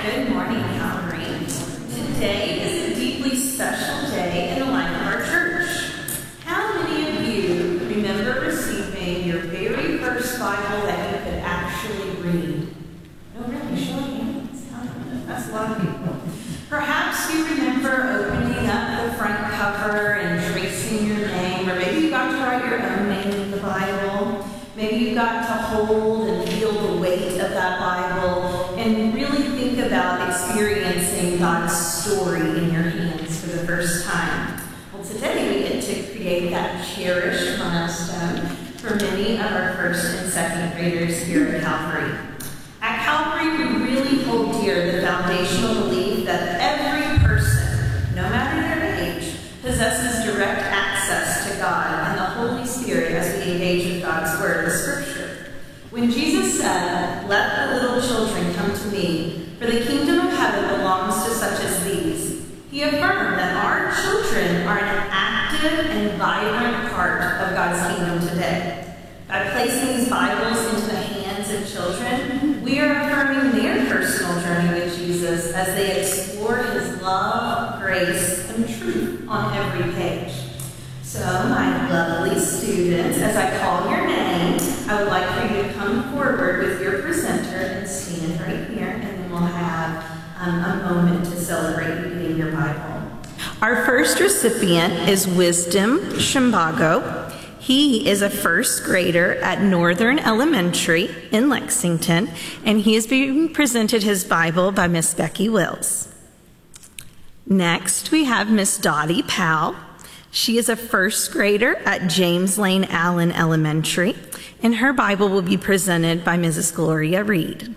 Good morning, Calvary. Today is a deeply special day in the life of our church. How many of you remember receiving your very first Bible that you could actually read? Oh, really? Show of hands. That's a lot of people. Perhaps you remember opening up the front cover and tracing your name, or maybe you got to write your own name in the Bible. Maybe you got to hold and feel the weight of that Bible and really think about experiencing God's story in your hands for the first time. Well, today we get to create that cherished milestone for many of our first and second graders here at Calvary. At Calvary, we really hold dear the foundational belief that every person, no matter their age, possesses direct access to God and the Holy Spirit as we engage with God's Word, the Scripture. When Jesus said, "Let the little children come to me, for the kingdom of heaven belongs to such as these," he affirmed that our children are an active and vibrant part of God's kingdom today. By placing these Bibles into the hands of children, we are affirming their personal journey with Jesus as they explore his love, grace, and truth on every page. So, my lovely students, as I call your name, I would like for you to come forward with your presenter and stand right here, and then we'll have a moment to celebrate you getting your Bible. Our first recipient is Wisdom Shimbago. He is a first grader at Northern Elementary in Lexington, and he is being presented his Bible by Miss Becky Wills. Next, we have Miss Dottie Powell. She is a first grader at James Lane Allen Elementary, and her Bible will be presented by Mrs. Gloria Reed.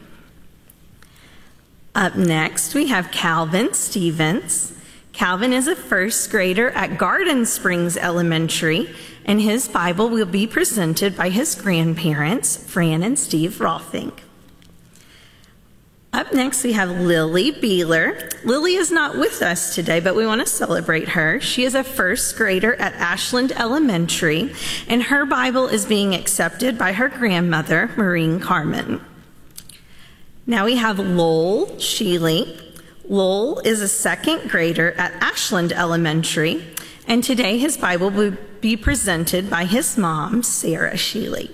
Up next, we have Calvin Stevens. Calvin is a first grader at Garden Springs Elementary, and his Bible will be presented by his grandparents, Fran and Steve Rothink. Up next, we have Lily Beeler. Lily is not with us today, but we want to celebrate her. She is a first grader at Ashland Elementary, and her Bible is being accepted by her grandmother, Maureen Carmen. Now we have Lowell Sheely. Lowell is a second grader at Ashland Elementary, and today his Bible will be presented by his mom, Sarah Sheely.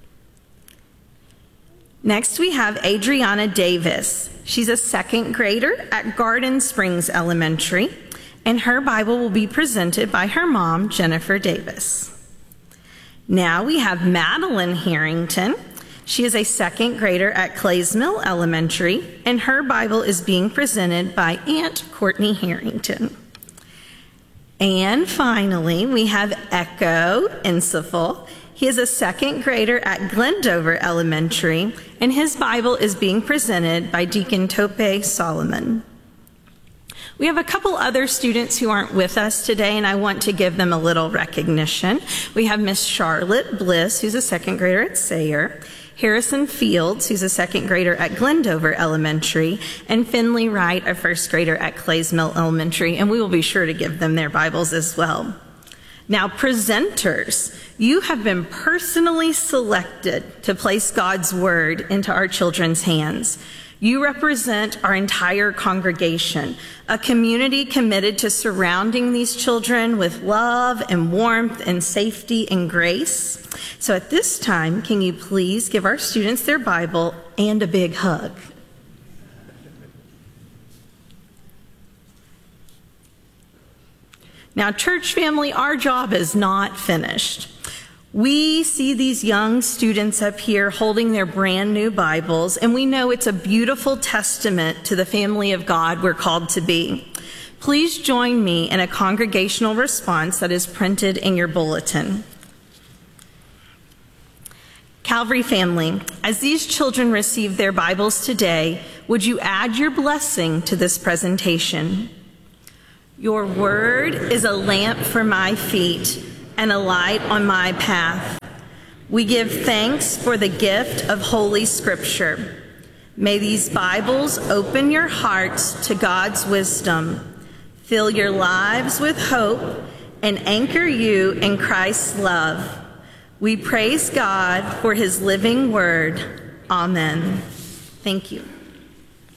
Next, we have Adriana Davis. She's a second grader at Garden Springs Elementary, and her Bible will be presented by her mom, Jennifer Davis. Now we have Madeline Harrington. She is a second grader at Claysmill Elementary, and her Bible is being presented by Aunt Courtney Harrington. And finally, we have Echo Insifel. He is a second grader at Glendover Elementary, and his Bible is being presented by Deacon Tope Solomon. We have a couple other students who aren't with us today, and I want to give them a little recognition. We have Miss Charlotte Bliss, who's a second grader at Sayre, Harrison Fields, who's a second grader at Glendover Elementary, and Finley Wright, a first grader at Claysmill Elementary, and we will be sure to give them their Bibles as well. Now, presenters, you have been personally selected to place God's Word into our children's hands. You represent our entire congregation, a community committed to surrounding these children with love and warmth and safety and grace. So at this time, can you please give our students their Bible and a big hug? Now, church family, our job is not finished. We see these young students up here holding their brand new Bibles, and we know it's a beautiful testament to the family of God we're called to be. Please join me in a congregational response that is printed in your bulletin. Calvary family, as these children receive their Bibles today, would you add your blessing to this presentation? Your word is a lamp for my feet and a light on my path. We give thanks for the gift of Holy Scripture. May these Bibles open your hearts to God's wisdom, fill your lives with hope, and anchor you in Christ's love. We praise God for his living word. Amen. Thank you.